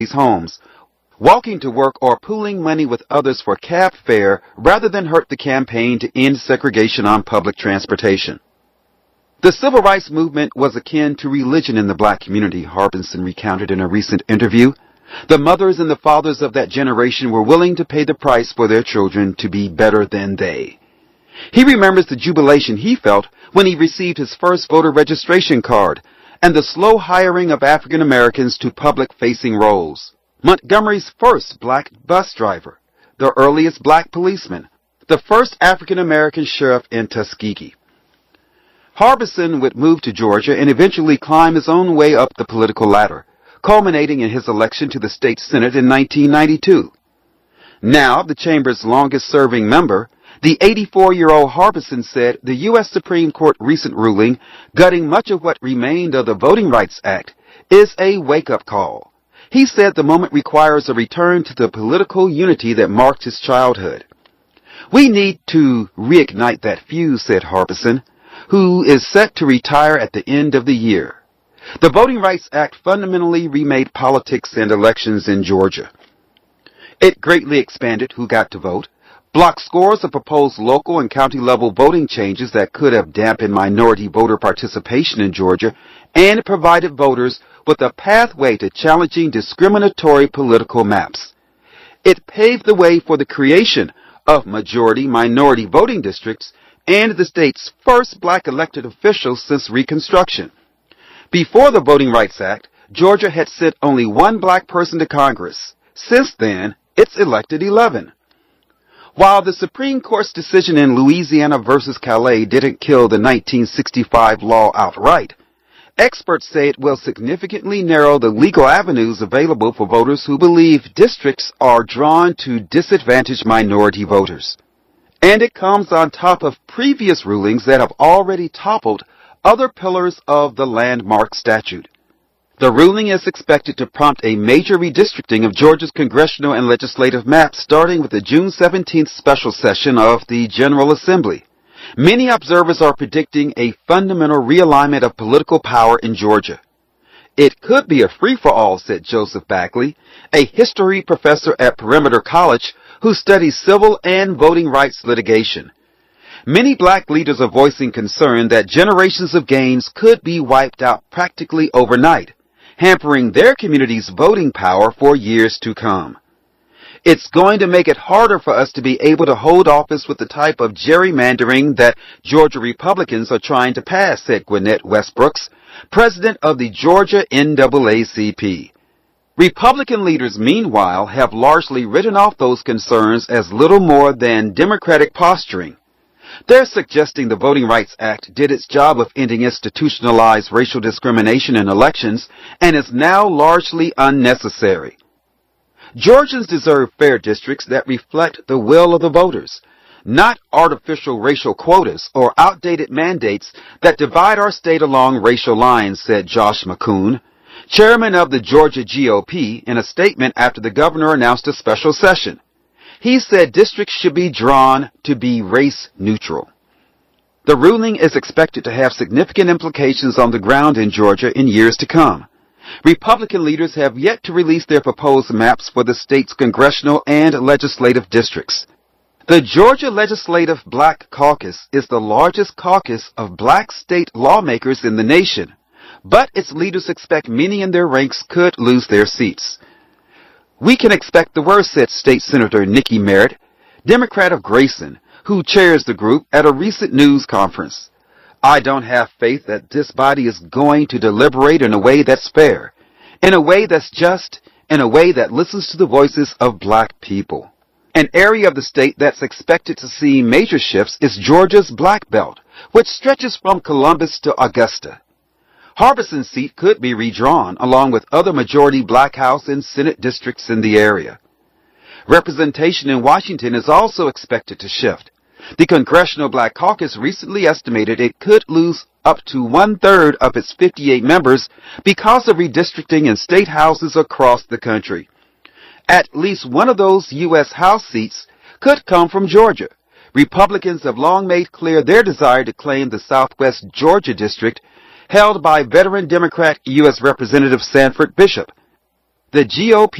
homes, walking to work or pooling money with others for cab fare rather than hurt the campaign to end segregation on public transportation. The civil rights movement was akin to religion in the black community, Harbison recounted in a recent interview. The mothers and the fathers of that generation were willing to pay the price for their children to be better than they. He remembers the jubilation he felt when he received his first voter registration card and the slow hiring of African Americans to public-facing roles. Montgomery's first black bus driver, the earliest black policeman, the first African American sheriff in Tuskegee. Harbison would move to Georgia and eventually climb his own way up the political ladder, culminating in his election to the state Senate in 1992. Now, the chamber's longest-serving member, the 84-year-old Harbison said the U.S. Supreme Court recent ruling, gutting much of what remained of the Voting Rights Act, is a wake-up call. He said the moment requires a return to the political unity that marked his childhood. We need to reignite that fuse, said Harbison, who is set to retire at the end of the year. The Voting Rights Act fundamentally remade politics and elections in Georgia. It greatly expanded who got to vote, blocked scores of proposed local and county-level voting changes that could have dampened minority voter participation in Georgia, and provided voters with a pathway to challenging discriminatory political maps. It paved the way for the creation of majority-minority voting districts and the state's first black elected officials since Reconstruction. Before the Voting Rights Act, Georgia had sent only one black person to Congress. Since then, it's elected 11. While the Supreme Court's decision in Louisiana versus Calais didn't kill the 1965 law outright, experts say it will significantly narrow the legal avenues available for voters who believe districts are drawn to disadvantaged minority voters. And it comes on top of previous rulings that have already toppled other pillars of the landmark statute. The ruling is expected to prompt a major redistricting of Georgia's congressional and legislative maps starting with the June 17th special session of the General Assembly. Many observers are predicting a fundamental realignment of political power in Georgia. It could be a free-for-all, said Joseph Bagley, a history professor at Perimeter College who studies civil and voting rights litigation. Many black leaders are voicing concern that generations of gains could be wiped out practically overnight, hampering their community's voting power for years to come. It's going to make it harder for us to be able to hold office with the type of gerrymandering that Georgia Republicans are trying to pass, said Gwinnett Westbrooks, president of the Georgia NAACP. Republican leaders, meanwhile, have largely written off those concerns as little more than Democratic posturing. They're suggesting the Voting Rights Act did its job of ending institutionalized racial discrimination in elections and is now largely unnecessary. Georgians deserve fair districts that reflect the will of the voters, not artificial racial quotas or outdated mandates that divide our state along racial lines, said Josh McCoon, chairman of the Georgia GOP, in a statement after the governor announced a special session. He said districts should be drawn to be race neutral. The ruling is expected to have significant implications on the ground in Georgia in years to come. Republican leaders have yet to release their proposed maps for the state's congressional and legislative districts. The Georgia Legislative Black Caucus is the largest caucus of black state lawmakers in the nation, but its leaders expect many in their ranks could lose their seats. We can expect the worst, said State Senator Nikki Merritt, Democrat of Grayson, who chairs the group, at a recent news conference. I don't have faith that this body is going to deliberate in a way that's fair, in a way that's just, in a way that listens to the voices of black people. An area of the state that's expected to see major shifts is Georgia's Black Belt, which stretches from Columbus to Augusta. Harbison's seat could be redrawn, along with other majority black House and Senate districts in the area. Representation in Washington is also expected to shift. The Congressional Black Caucus recently estimated it could lose up to 1/3 of its 58 members because of redistricting in state houses across the country. At least one of those U.S. House seats could come from Georgia. Republicans have long made clear their desire to claim the Southwest Georgia district held by veteran Democrat U.S. Representative Sanford Bishop. The GOP